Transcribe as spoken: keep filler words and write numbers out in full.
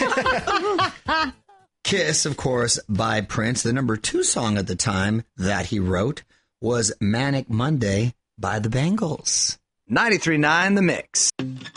Kiss, of course, by Prince. The number two song at the time that he wrote was Manic Monday by the Bangles. ninety-three point nine The Mix.